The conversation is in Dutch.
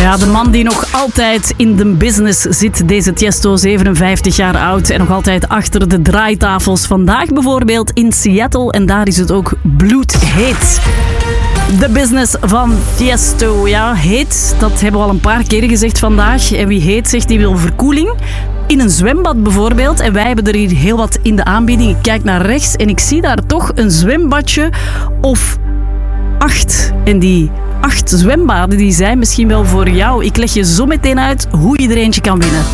Ja, de man die nog altijd in de business zit, deze Tiesto, 57 jaar oud en nog altijd achter de draaitafels. Vandaag bijvoorbeeld in Seattle en daar is het ook bloedheet. De business van Tiesto, ja, heet, dat hebben we al een paar keer gezegd vandaag. En wie heet zegt, die wil verkoeling. In een zwembad bijvoorbeeld. En wij hebben er hier heel wat in de aanbieding. Ik kijk naar rechts en ik zie daar toch een zwembadje of 8. En die 8 zwembaden die zijn misschien wel voor jou. Ik leg je zo meteen uit hoe je er eentje kan winnen.